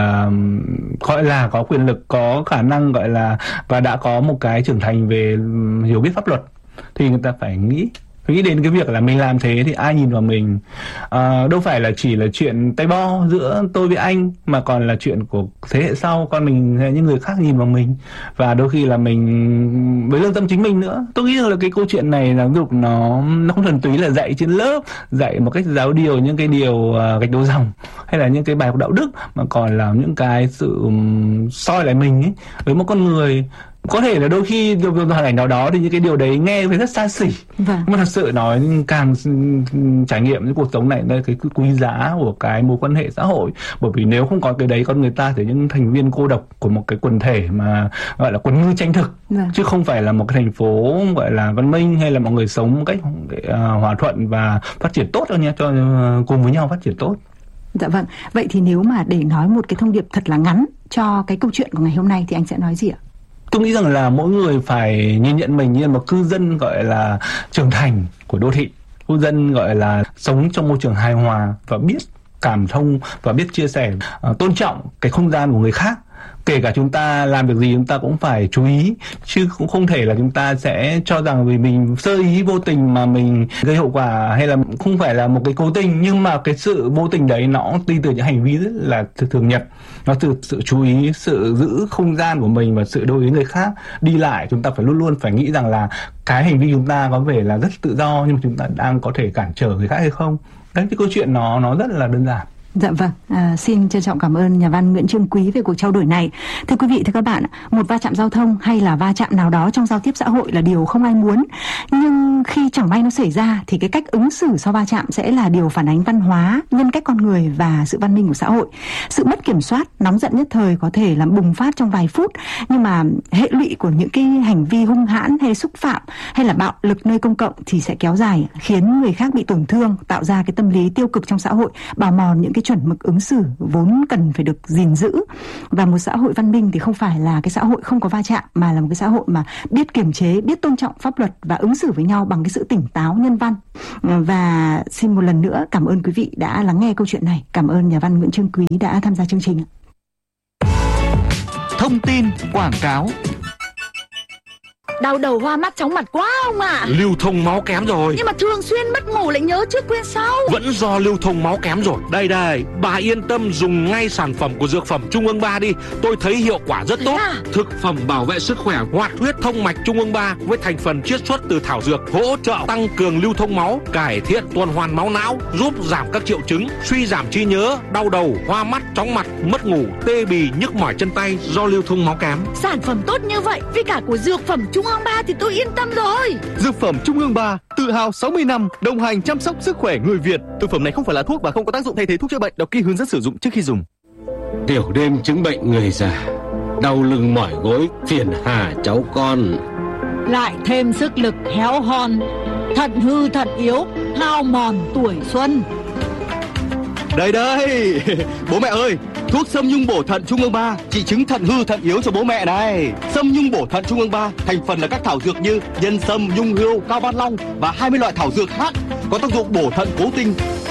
S5: uh, gọi là có quyền lực, có khả năng gọi là và đã có một cái trưởng thành về hiểu biết pháp luật. Thì người ta phải nghĩ nghĩ đến cái việc là mình làm thế thì ai nhìn vào mình. À, đâu phải là chỉ là chuyện tay bo giữa tôi với anh, mà còn là chuyện của thế hệ sau, con mình hay những người khác nhìn vào mình, và đôi khi là mình với lương tâm chính mình nữa. Tôi nghĩ là cái câu chuyện này giáo dục nó nó không thuần túy là dạy trên lớp, dạy một cách giáo điều những cái điều uh, gạch đầu dòng hay là những cái bài học đạo đức, mà còn là những cái sự um, soi lại mình ấy với một con người. Có thể là đôi khi hoàn cảnh nào đó thì những cái điều đấy nghe phải rất xa xỉ. Vâng. Nhưng mà thật sự nói càng trải nghiệm những cuộc sống này là cái quý giá của cái mối quan hệ xã hội. Bởi vì nếu không có cái đấy, con người ta sẽ những thành viên cô độc của một cái quần thể mà gọi là quần ngư tranh thực. Vâng. Chứ không phải là một cái thành phố gọi là văn minh hay là mọi người sống một cách uh, hòa thuận và phát triển tốt đâu nha, cho uh, cùng với nhau phát triển tốt.
S4: Dạ vâng. Vậy thì nếu mà để nói một cái thông điệp thật là ngắn cho cái câu chuyện của ngày hôm nay thì anh sẽ nói gì ạ?
S5: Tôi nghĩ rằng là mỗi người phải nhìn nhận mình như một cư dân gọi là trưởng thành của đô thị, cư dân gọi là sống trong môi trường hài hòa và biết cảm thông và biết chia sẻ, uh, tôn trọng cái không gian của người khác. Kể cả chúng ta làm việc gì chúng ta cũng phải chú ý, chứ cũng không thể là chúng ta sẽ cho rằng vì mình sơ ý vô tình mà mình gây hậu quả, hay là không phải là một cái cố tình, nhưng mà cái sự vô tình đấy nó đi từ những hành vi rất là thường nhật. Nó từ sự chú ý, sự giữ không gian của mình và sự đối với người khác. Đi lại chúng ta phải luôn luôn phải nghĩ rằng là cái hành vi chúng ta có vẻ là rất tự do, nhưng mà chúng ta đang có thể cản trở người khác hay không. Đấy, cái câu chuyện nó nó rất là đơn giản.
S4: Dạ vâng, à, xin trân trọng cảm ơn nhà văn Nguyễn Trương Quý về cuộc trao đổi này. Thưa quý vị, thưa các bạn, một va chạm giao thông hay là va chạm nào đó trong giao tiếp xã hội là điều không ai muốn. Nhưng khi chẳng may nó xảy ra thì cái cách ứng xử sau va chạm sẽ là điều phản ánh văn hóa, nhân cách con người và sự văn minh của xã hội. Sự mất kiểm soát, nóng giận nhất thời có thể làm bùng phát trong vài phút, nhưng mà hệ lụy của những cái hành vi hung hãn hay xúc phạm hay là bạo lực nơi công cộng thì sẽ kéo dài, khiến người khác bị tổn thương, tạo ra cái tâm lý tiêu cực trong xã hội, bào mòn những cái chuẩn mực ứng xử vốn cần phải được gìn giữ. Và một xã hội văn minh thì không phải là cái xã hội không có va chạm, mà là một cái xã hội mà biết kiềm chế, biết tôn trọng pháp luật và ứng xử với nhau bằng cái sự tỉnh táo nhân văn. Và xin một lần nữa cảm ơn quý vị đã lắng nghe câu chuyện này. Cảm ơn nhà văn Nguyễn Trương Quý đã tham gia chương trình.
S7: Thông tin quảng cáo.
S8: Đau đầu hoa mắt chóng mặt quá ông ạ. À.
S9: Lưu thông máu kém rồi.
S8: Nhưng mà thường xuyên mất ngủ lại nhớ trước quên sau.
S9: Vẫn do lưu thông máu kém rồi. Đây đây, bà yên tâm dùng ngay sản phẩm của dược phẩm Trung ương ba đi. Tôi thấy hiệu quả rất tốt. À? Thực phẩm bảo vệ sức khỏe hoạt huyết thông mạch Trung ương ba với thành phần chiết xuất từ thảo dược, hỗ trợ tăng cường lưu thông máu, cải thiện tuần hoàn máu não, giúp giảm các triệu chứng suy giảm trí nhớ, đau đầu, hoa mắt, chóng mặt, mất ngủ, tê bì, nhức mỏi chân tay do lưu thông máu kém.
S8: Sản phẩm tốt như vậy với cả của dược phẩm Trung ương ba thì tôi yên tâm rồi.
S7: Dược phẩm Trung ương ba tự hào sáu mươi năm đồng hành chăm sóc sức khỏe người Việt. Thực phẩm này không phải là thuốc và không có tác dụng thay thế thuốc chữa bệnh. Đọc kỹ hướng dẫn sử dụng trước khi dùng.
S10: Tiểu đêm chứng bệnh người già, đau lưng mỏi gối phiền hà cháu con.
S11: Lại thêm sức lực héo hon, thận hư thận yếu, hao mòn tuổi xuân.
S7: Đây đây, bố mẹ ơi, thuốc Sâm Nhung bổ thận Trung ương ba trị chứng thận hư thận yếu cho bố mẹ này. Sâm Nhung bổ thận Trung ương ba thành phần là các thảo dược như nhân sâm, nhung hươu, cao ban long và hai mươi loại thảo dược khác có tác dụng bổ thận cố tinh,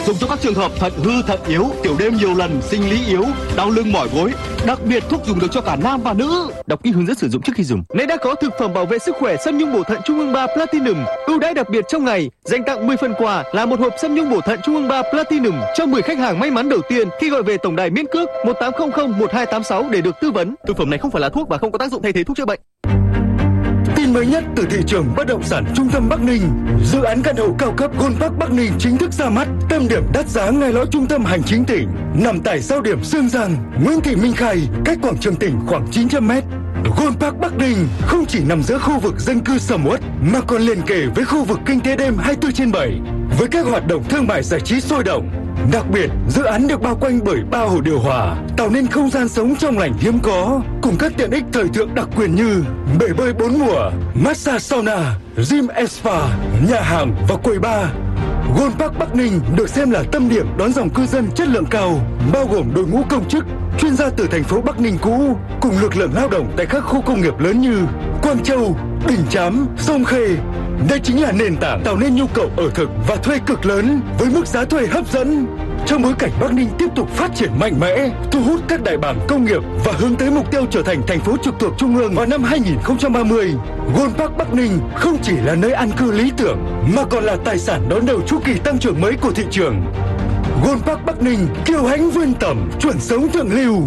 S7: dùng cho các trường hợp thận hư thận yếu, tiểu đêm nhiều lần, sinh lý yếu, đau lưng mỏi gối. Đặc biệt thuốc dùng được cho cả nam và nữ.
S12: Đọc kỹ hướng dẫn sử dụng trước khi dùng.
S13: Nay đã có thực phẩm bảo vệ sức khỏe Sâm Nhung bổ thận Trung ương ba Platinum ưu đãi đặc biệt trong ngày, dành tặng mười phần quà là một hộp Sâm Nhung bổ thận Trung ương ba Platinum cho mười khách hàng may mắn đầu tiên khi gọi về tổng đài miễn cước một tám không không một hai tám sáu để được tư vấn. Thực phẩm này không phải là thuốc và không có tác dụng thay thế thuốc chữa bệnh.
S14: Tin mới nhất từ thị trường bất động sản trung tâm Bắc Ninh, dự án căn hộ cao cấp Gold Park Bắc Ninh chính thức ra mắt. Tâm điểm đắt giá ngay lõi trung tâm hành chính tỉnh, nằm tại giao điểm Sương Giang, Nguyễn Thị Minh Khai, cách quảng trường tỉnh khoảng chín trăm mét. Gold Park Bắc Ninh không chỉ nằm giữa khu vực dân cư sầm uất mà còn liền kề với khu vực kinh tế đêm hai mươi tư trên bảy với các hoạt động thương mại giải trí sôi động. Đặc biệt, dự án được bao quanh bởi ba hồ điều hòa, tạo nên không gian sống trong lành hiếm có, cùng các tiện ích thời thượng đặc quyền như bể bơi bốn mùa, massage sauna, gym and spa, nhà hàng và quầy bar. Gold Park Bắc Ninh được xem là tâm điểm đón dòng cư dân chất lượng cao, bao gồm đội ngũ công chức, chuyên gia từ thành phố Bắc Ninh cũ, cùng lực lượng lao động tại các khu công nghiệp lớn như Quang Châu, Đình Chám, Sông Khê. Đây chính là nền tảng tạo nên nhu cầu ở thực và thuê cực lớn với mức giá thuê hấp dẫn. Trong bối cảnh Bắc Ninh tiếp tục phát triển mạnh mẽ, thu hút các đại bàng công nghiệp và hướng tới mục tiêu trở thành thành phố trực thuộc trung ương vào năm hai không ba mươi, Gold Park Bắc Ninh không chỉ là nơi an cư lý tưởng mà còn là tài sản đón đầu chu kỳ tăng trưởng mới của thị trường. Gold Park Bắc Ninh kiêu hãnh vươn tầm, chuẩn sống thượng lưu.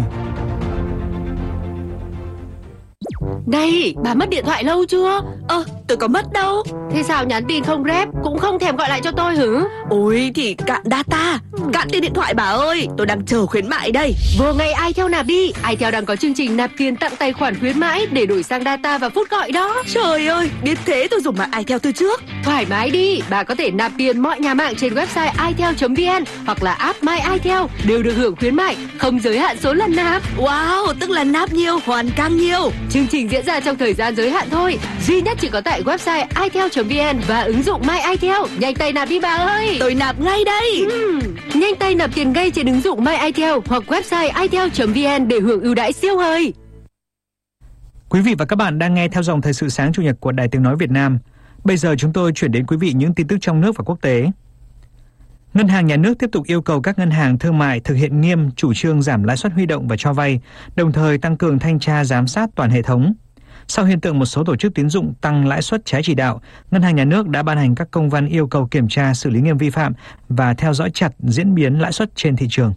S8: Này, bà mất điện thoại lâu chưa? Ơ, tôi có mất đâu. Thế sao nhắn tin không rep, cũng không thèm gọi lại cho tôi hử? Ôi thì cạn data, cạn tiền điện thoại bà ơi. Tôi đang chờ khuyến mại đây. Vô ngay Itel nạp đi. Itel đang có chương trình nạp tiền tặng tài khoản khuyến mãi để đổi sang data và phút gọi đó. Trời ơi, biết thế tôi dùng mạng Itel từ trước. Thoải mái đi, bà có thể nạp tiền mọi nhà mạng trên website itel chấm vn hoặc là app My Itel đều được hưởng khuyến mại, không giới hạn số lần nạp. Wow, tức là nạp nhiều hoàn càng nhiều. Chương trình diễn ra trong thời gian giới hạn thôi, duy nhất chỉ có tại website itel chấm vn và ứng dụng My Itel. Nhanh tay nạp đi bà ơi. Tôi nạp ngay đây. uhm. Nhanh tay nạp tiền ngay trên ứng dụng My Itel hoặc website itel chấm vn để hưởng ưu đãi siêu hời.
S1: Quý vị và các bạn đang nghe theo dòng Thời sự sáng Chủ nhật của Đài Tiếng nói Việt Nam. Bây giờ chúng tôi chuyển đến quý vị những tin tức trong nước và quốc tế. Ngân hàng Nhà nước tiếp tục yêu cầu các ngân hàng thương mại thực hiện nghiêm chủ trương giảm lãi suất huy động và cho vay, đồng thời tăng cường thanh tra giám sát toàn hệ thống. Sau hiện tượng một số tổ chức tín dụng tăng lãi suất trái chỉ đạo, Ngân hàng Nhà nước đã ban hành các công văn yêu cầu kiểm tra xử lý nghiêm vi phạm và theo dõi chặt diễn biến lãi suất trên thị trường.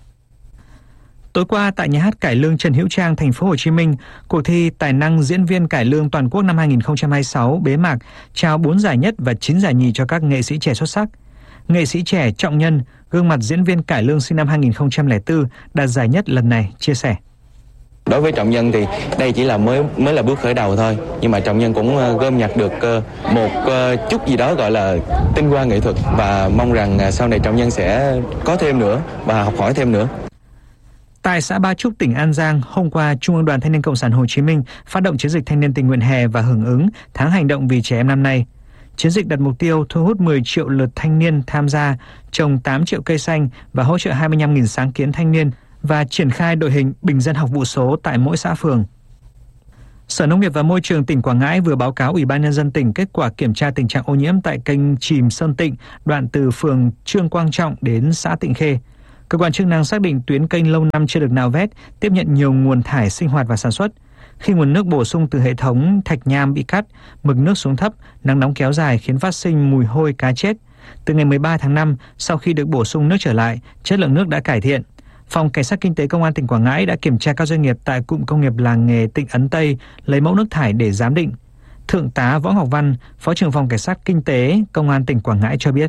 S1: Tối qua tại nhà hát cải lương Trần Hữu Trang, thành phố Hồ Chí Minh, cuộc thi tài năng diễn viên cải lương toàn quốc năm hai không hai sáu bế mạc, trao bốn giải nhất và chín giải nhì cho các nghệ sĩ trẻ xuất sắc. Nghệ sĩ trẻ Trọng Nhân, gương mặt diễn viên cải lương sinh năm hai không không bốn, đạt giải nhất lần này, chia sẻ.
S15: Đối với Trọng Nhân thì đây chỉ là mới mới là bước khởi đầu thôi, nhưng mà Trọng Nhân cũng gom nhặt được một chút gì đó gọi là tinh hoa nghệ thuật và mong rằng sau này Trọng Nhân sẽ có thêm nữa và học hỏi thêm nữa.
S1: Tại xã Ba Trúc, tỉnh An Giang, hôm qua, Trung ương Đoàn Thanh niên Cộng sản Hồ Chí Minh phát động chiến dịch thanh niên tình nguyện hè và hưởng ứng tháng hành động vì trẻ em năm nay. Chiến dịch đặt mục tiêu thu hút mười triệu lượt thanh niên tham gia, trồng tám triệu cây xanh và hỗ trợ hai mươi lăm nghìn sáng kiến thanh niên và triển khai đội hình bình dân học vụ số tại mỗi xã phường. Sở Nông nghiệp và Môi trường tỉnh Quảng Ngãi vừa báo cáo Ủy ban Nhân dân tỉnh kết quả kiểm tra tình trạng ô nhiễm tại kênh Chìm Sơn Tịnh, đoạn từ phường Trương Quang Trọng đến xã Tịnh Khê. Cơ quan chức năng xác định tuyến kênh lâu năm chưa được nạo vét, tiếp nhận nhiều nguồn thải sinh hoạt và sản xuất. Khi nguồn nước bổ sung từ hệ thống thạch nham bị cắt, mực nước xuống thấp, nắng nóng kéo dài khiến phát sinh mùi hôi cá chết. Từ ngày mười ba tháng năm, sau khi được bổ sung nước trở lại, chất lượng nước đã cải thiện. Phòng Cảnh sát Kinh tế Công an tỉnh Quảng Ngãi đã kiểm tra các doanh nghiệp tại cụm công nghiệp làng nghề Tịnh Ấn Tây, lấy mẫu nước thải để giám định. Thượng tá Võ Ngọc Văn, Phó trưởng Phòng Cảnh sát Kinh tế Công an tỉnh Quảng Ngãi cho biết.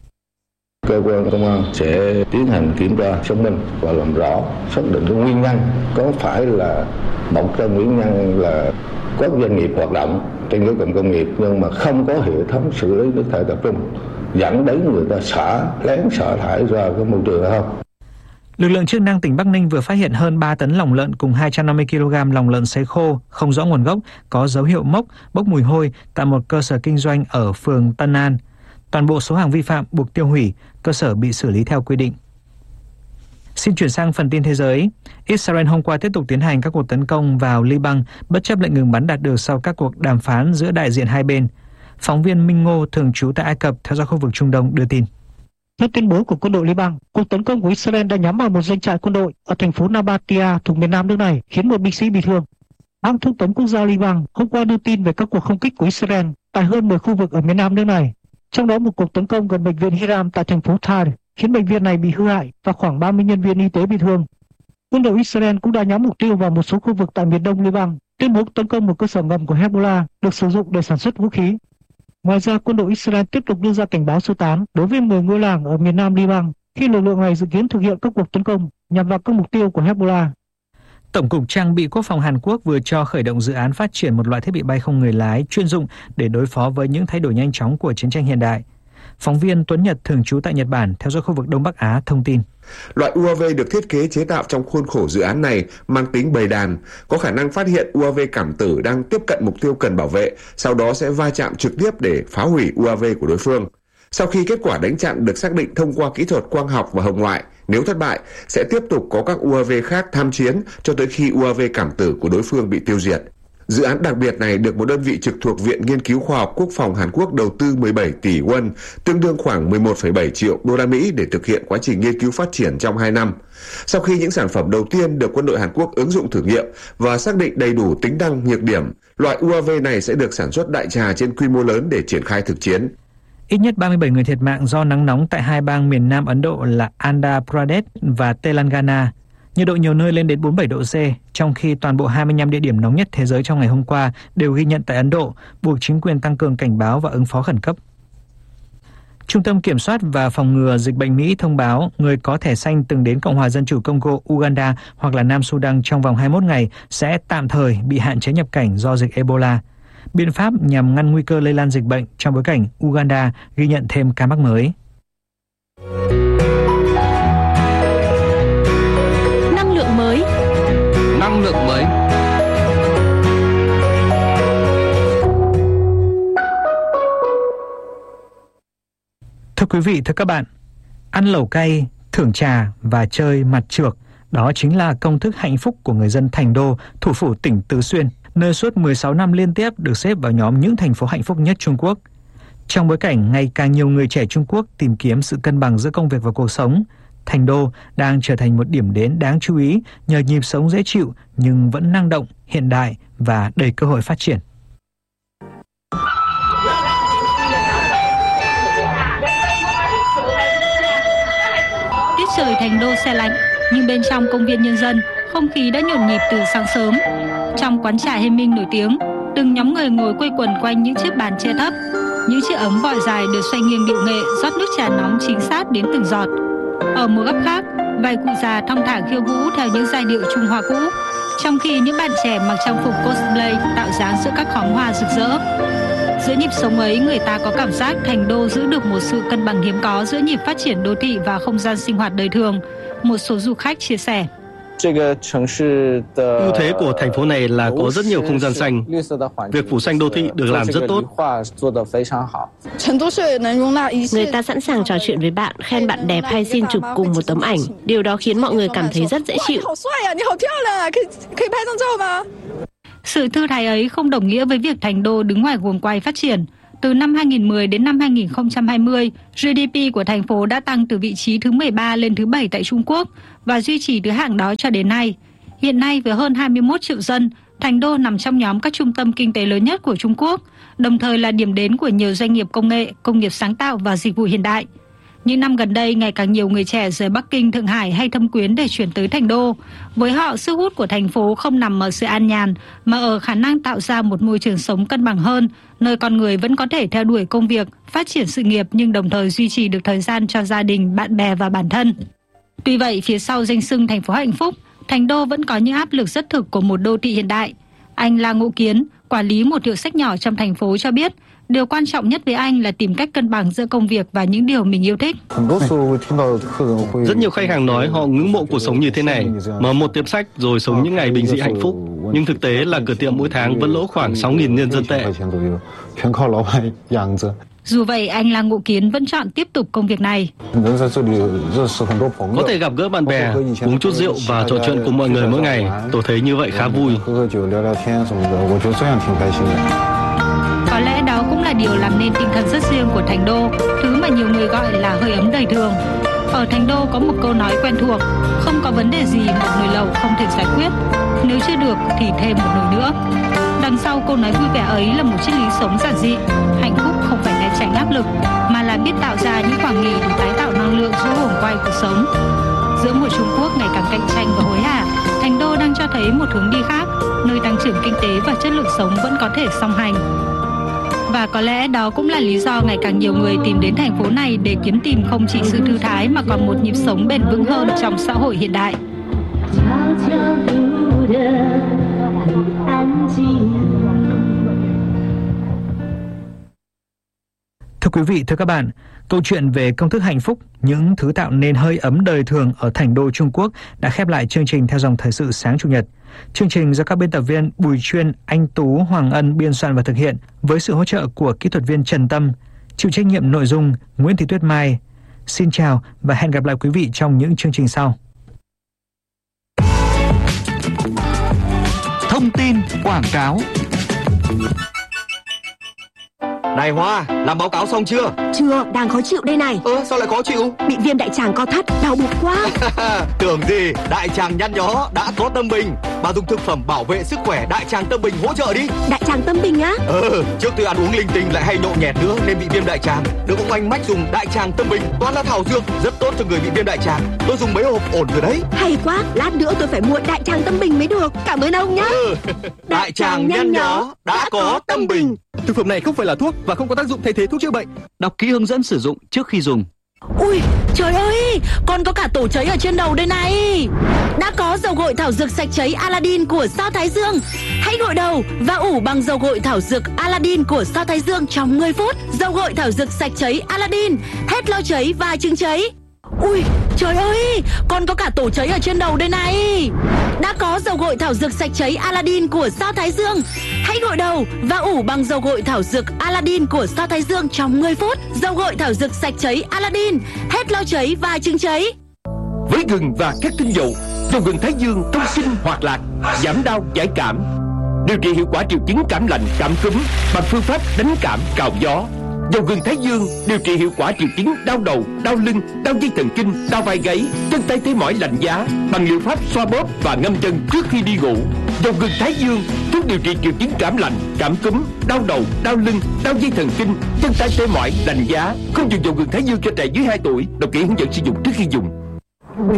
S16: Cơ quan công an sẽ tiến hành kiểm tra, xác minh và làm rõ, xác định cái nguyên nhân có phải là một trong nguyên nhân là có doanh nghiệp hoạt động trên cái cụm công nghiệp nhưng mà không có hệ thống xử lý nước thải tập trung, dẫn đến người ta xả lén xả thải ra cái môi trường hay không.
S1: Lực lượng chức năng tỉnh Bắc Ninh vừa phát hiện hơn ba tấn lòng lợn cùng hai trăm năm mươi ki lô gam lòng lợn sấy khô không rõ nguồn gốc, có dấu hiệu mốc, bốc mùi hôi tại một cơ sở kinh doanh ở phường Tân An. Toàn bộ số hàng vi phạm buộc tiêu hủy, cơ sở bị xử lý theo quy định. Xin chuyển sang phần tin thế giới. Israel hôm qua tiếp tục tiến hành các cuộc tấn công vào Liban bất chấp lệnh ngừng bắn đạt được sau các cuộc đàm phán giữa đại diện hai bên. Phóng viên Minh Ngô thường trú tại Ai Cập theo dõi khu vực Trung Đông đưa tin.
S12: Theo tuyên bố của quân đội Liban, cuộc tấn công của Israel đã nhắm vào một doanh trại quân đội ở thành phố Nabatia thuộc miền nam nước này, khiến một binh sĩ bị thương. Hãng thông tấn quốc gia Liban hôm qua đưa tin về các cuộc không kích của Israel tại hơn mười khu vực ở miền nam nước này, trong đó một cuộc tấn công gần bệnh viện Hiram tại thành phố Tyre khiến bệnh viện này bị hư hại và khoảng ba mươi nhân viên y tế bị thương. Quân đội Israel cũng đã nhắm mục tiêu vào một số khu vực tại miền đông Liban, tuyên bố tấn công một cơ sở ngầm của Hezbollah được sử dụng để sản xuất vũ khí. Ngoài ra, quân đội Israel tiếp tục đưa ra cảnh báo sơ tán đối với mười ngôi làng ở miền nam Liban khi lực lượng này dự kiến thực hiện các cuộc tấn công nhằm vào các mục tiêu của Hezbollah.
S1: Tổng cục Trang bị Quốc phòng Hàn Quốc vừa cho khởi động dự án phát triển một loại thiết bị bay không người lái chuyên dụng để đối phó với những thay đổi nhanh chóng của chiến tranh hiện đại. Phóng viên Tuấn Nhật thường trú tại Nhật Bản theo dõi khu vực Đông Bắc Á thông tin.
S17: Loại u a vê được thiết kế chế tạo trong khuôn khổ dự án này mang tính bầy đàn, có khả năng phát hiện u a vê cảm tử đang tiếp cận mục tiêu cần bảo vệ, sau đó sẽ va chạm trực tiếp để phá hủy u a vê của đối phương. Sau khi kết quả đánh chặn được xác định thông qua kỹ thuật quang học và hồng ngoại, nếu thất bại, sẽ tiếp tục có các u a vê khác tham chiến cho tới khi u a vê cảm tử của đối phương bị tiêu diệt. Dự án đặc biệt này được một đơn vị trực thuộc Viện Nghiên cứu Khoa học Quốc phòng Hàn Quốc đầu tư mười bảy tỷ won, tương đương khoảng mười một phẩy bảy triệu đô la Mỹ để thực hiện quá trình nghiên cứu phát triển trong hai năm. Sau khi những sản phẩm đầu tiên được quân đội Hàn Quốc ứng dụng thử nghiệm và xác định đầy đủ tính năng nhược điểm, loại u a vê này sẽ được sản xuất đại trà trên quy mô lớn để triển khai thực chiến.
S1: Ít nhất ba mươi bảy người thiệt mạng do nắng nóng tại hai bang miền Nam Ấn Độ là Andhra Pradesh và Telangana. Nhiệt độ nhiều nơi lên đến bốn mươi bảy độ C, trong khi toàn bộ hai mươi lăm địa điểm nóng nhất thế giới trong ngày hôm qua đều ghi nhận tại Ấn Độ, buộc chính quyền tăng cường cảnh báo và ứng phó khẩn cấp. Trung tâm Kiểm soát và Phòng ngừa Dịch bệnh Mỹ thông báo người có thẻ xanh từng đến Cộng hòa Dân chủ Congo, Uganda hoặc là Nam Sudan trong vòng hai mươi mốt ngày sẽ tạm thời bị hạn chế nhập cảnh do dịch Ebola. Biện pháp nhằm ngăn nguy cơ lây lan dịch bệnh trong bối cảnh Uganda ghi nhận thêm ca mắc mới.
S8: Năng lượng mới.
S2: Năng lượng mới.
S1: Thưa quý vị, thưa các bạn, ăn lẩu cay, thưởng trà và chơi mặt trược, đó chính là công thức hạnh phúc của người dân Thành Đô, thủ phủ tỉnh Tứ Xuyên, nơi suốt mười sáu năm liên tiếp được xếp vào nhóm những thành phố hạnh phúc nhất Trung Quốc. Trong bối cảnh ngày càng nhiều người trẻ Trung Quốc tìm kiếm sự cân bằng giữa công việc và cuộc sống, Thành Đô đang trở thành một điểm đến đáng chú ý nhờ nhịp sống dễ chịu nhưng vẫn năng động, hiện đại và đầy cơ hội phát triển.
S18: Tiết trời Thành Đô se lạnh, nhưng bên trong công viên Nhân dân, không khí đã nhộn nhịp từ sáng sớm. Trong quán trà Hê Minh nổi tiếng, từng nhóm người ngồi quây quần quanh những chiếc bàn che thấp. Những chiếc ấm vòi dài được xoay nghiêng điệu nghệ rót nước trà nóng chính xác đến từng giọt. Ở một góc khác, vài cụ già thong thả khiêu vũ theo những giai điệu Trung Hoa cũ, trong khi những bạn trẻ mặc trang phục cosplay tạo dáng giữa các khóm hoa rực rỡ. Giữa nhịp sống ấy, người ta có cảm giác Thành Đô giữ được một sự cân bằng hiếm có giữa nhịp phát triển đô thị và không gian sinh hoạt đời thường. Một số du khách chia sẻ.
S2: Ưu thế của thành phố này là có rất nhiều không gian xanh. Việc phủ xanh đô thị được làm rất tốt.
S8: Người ta sẵn sàng trò chuyện với bạn, khen bạn đẹp hay xin chụp cùng một tấm ảnh. Điều đó khiến mọi người cảm thấy rất dễ chịu.
S18: Sự thư thái ấy không đồng nghĩa với việc Thành Đô đứng ngoài guồng quay phát triển. Từ năm hai nghìn không trăm mười đến năm hai nghìn không trăm hai mươi, giê đê pê của thành phố đã tăng từ vị trí thứ mười ba lên thứ bảy tại Trung Quốc và duy trì thứ hạng đó cho đến nay. Hiện nay với hơn hai mươi mốt triệu dân, Thành Đô nằm trong nhóm các trung tâm kinh tế lớn nhất của Trung Quốc, đồng thời là điểm đến của nhiều doanh nghiệp công nghệ, công nghiệp sáng tạo và dịch vụ hiện đại. Những năm gần đây, ngày càng nhiều người trẻ rời Bắc Kinh, Thượng Hải hay Thâm Quyến để chuyển tới Thành Đô. Với họ, sức hút của thành phố không nằm ở sự an nhàn, mà ở khả năng tạo ra một môi trường sống cân bằng hơn, nơi con người vẫn có thể theo đuổi công việc, phát triển sự nghiệp nhưng đồng thời duy trì được thời gian cho gia đình, bạn bè và bản thân. Tuy vậy, phía sau danh xưng thành phố hạnh phúc, Thành Đô vẫn có những áp lực rất thực của một đô thị hiện đại. Anh La Ngộ Kiến, quản lý một hiệu sách nhỏ trong thành phố cho biết, điều quan trọng nhất với anh là tìm cách cân bằng giữa công việc và những điều mình yêu thích.
S2: Rất nhiều khách hàng nói họ ngưỡng mộ cuộc sống như thế này, mở một tiệm sách rồi sống những ngày bình dị hạnh phúc. Nhưng thực tế là cửa tiệm mỗi tháng vẫn lỗ khoảng sáu nghìn nhân dân tệ.
S18: Dù vậy, anh La Ngộ Kiến vẫn chọn tiếp tục công việc này.
S2: Có thể gặp gỡ bạn bè, uống chút rượu và trò chuyện cùng mọi người mỗi ngày. Tôi thấy như vậy khá vui.
S18: Có lẽ đó cũng là điều làm nên tinh thần rất riêng của Thành Đô, thứ mà nhiều người gọi là hơi ấm đời thường. Ở Thành Đô có một câu nói quen thuộc, không có vấn đề gì một nồi lẩu không thể giải quyết, nếu chưa được thì thêm một nồi nữa. Đằng sau câu nói vui vẻ ấy là một triết lý sống giản dị. Hạnh phúc không phải né tránh áp lực, mà là biết tạo ra những khoảng nghỉ để tái tạo năng lượng giữa guồng quay cuộc sống. Giữa một Trung Quốc ngày càng cạnh tranh và hối hả, Thành Đô đang cho thấy một hướng đi khác, nơi tăng trưởng kinh tế và chất lượng sống vẫn có thể song hành. Và có lẽ đó cũng là lý do ngày càng nhiều người tìm đến thành phố này để kiếm tìm không chỉ sự thư thái mà còn một nhịp sống bền vững hơn trong xã hội hiện đại.
S1: Thưa quý vị, thưa các bạn, câu chuyện về công thức hạnh phúc, những thứ tạo nên hơi ấm đời thường ở Thành Đô Trung Quốc đã khép lại chương trình theo dòng thời sự sáng Chủ nhật. Chương trình do các biên tập viên Bùi Chuyên, Anh Tú, Hoàng Ân biên soạn và thực hiện với sự hỗ trợ của kỹ thuật viên Trần Tâm, chịu trách nhiệm nội dung Nguyễn Thị Tuyết Mai. Xin chào và hẹn gặp lại quý vị trong những chương trình sau.
S7: Thông tin quảng cáo. Này Hoa, làm báo cáo xong chưa?
S8: Chưa, đang khó chịu đây này.
S7: Ơ, sao lại khó chịu?
S8: Bị viêm đại tràng co thắt, đau bụng quá.
S7: Tưởng gì, đại tràng nhăn nhó đã có Tâm Bình. Bà dùng thực phẩm bảo vệ sức khỏe đại tràng Tâm Bình hỗ trợ đi.
S8: Đại tràng Tâm Bình á?
S7: Ừ, trước tôi ăn uống linh tinh lại hay nhậu nhẹt nữa nên bị viêm đại tràng. Được ông anh Mách dùng đại tràng Tâm Bình, toàn là thảo dược, rất tốt cho người bị viêm đại tràng. Tôi dùng mấy hộp ổn rồi đấy.
S8: Hay quá, lát nữa tôi phải mua đại tràng Tâm Bình mới được. Cảm ơn ông nhá.
S7: Ừ. Đại tràng nhăn nhó đã có Tâm Bình.
S13: Thực phẩm này không phải là thuốc và không có tác dụng thay thế thuốc chữa bệnh.
S7: Đọc kỹ hướng dẫn sử dụng trước khi dùng.
S8: Ui, trời ơi, con có cả tổ cháy ở trên đầu đây này. Đã có dầu gội thảo dược sạch cháy Aladdin của Sao Thái Dương. Hãy gội đầu và ủ bằng dầu gội thảo dược Aladdin của Sao Thái Dương trong mười phút. Dầu gội thảo dược sạch cháy Aladdin, hết lo cháy và chứng cháy. Ui, trời ơi, con có cả tổ cháy ở trên đầu đây này. Đã có dầu gội thảo dược sạch cháy Aladdin của Sao Thái Dương. Hãy gội đầu và ủ bằng dầu gội thảo dược Aladdin của Sao Thái Dương trong mười phút. Dầu gội thảo dược sạch cháy Aladdin, hết lo cháy và chứng cháy.
S19: Với gừng và các tinh dầu, dầu gừng Thái Dương thông sinh hoạt lạc, giảm đau giải cảm, điều trị hiệu quả triệu chứng cảm lạnh, cảm cúm bằng phương pháp đánh cảm cào gió. Dầu gừng Thái Dương điều trị hiệu quả triệu chứng đau đầu, đau lưng, đau dây thần kinh, đau vai gáy, chân tay tê mỏi lạnh giá bằng liệu pháp xoa bóp và ngâm chân trước khi đi ngủ. Dầu gừng Thái Dương thuốc điều trị triệu chứng cảm lạnh, cảm cúm, đau đầu, đau lưng, đau dây thần kinh, chân tay tê mỏi lạnh giá. Không dùng dầu gừng Thái Dương cho trẻ dưới hai tuổi. Đọc kỹ hướng dẫn sử dụng trước khi dùng.